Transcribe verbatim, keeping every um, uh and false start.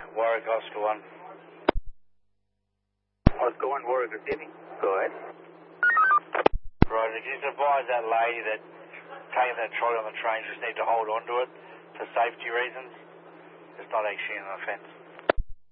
Warwick, Oscar one. Oscar one, Warwick, receiving. Go ahead. Right, if you just advise that lady that taking that trolley on the train, just need to hold on to it for safety reasons. It's not actually an offence.